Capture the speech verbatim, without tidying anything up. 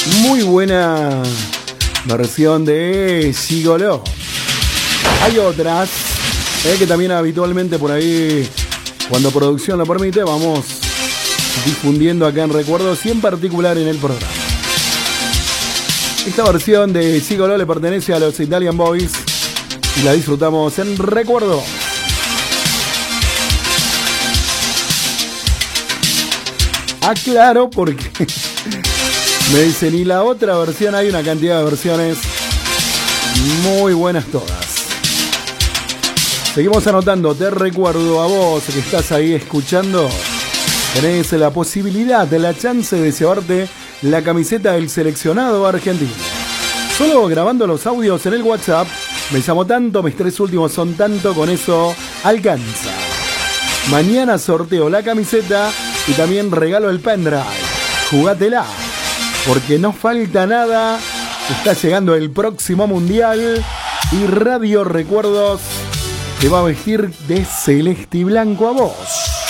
Muy buena versión de Gigoló. Hay otras eh, que también habitualmente por ahí, cuando producción lo permite, vamos difundiendo acá en Recuerdos y en particular en el programa. Esta versión de Gigoló le pertenece a los Italian Boys y la disfrutamos en Recuerdos. Aclaro porque me dicen, y la otra versión, hay una cantidad de versiones muy buenas todas. Seguimos anotando, te recuerdo a vos que estás ahí escuchando, tenés la posibilidad, la chance de llevarte la camiseta del seleccionado argentino. Solo grabando los audios en el WhatsApp, me llamo tanto, mis tres últimos son tanto, con eso alcanza. Mañana sorteo la camiseta y también regalo el pendrive. Jugátela, porque no falta nada. Está llegando el próximo mundial y Radio Recuerdos te va a vestir de celeste y blanco a vos.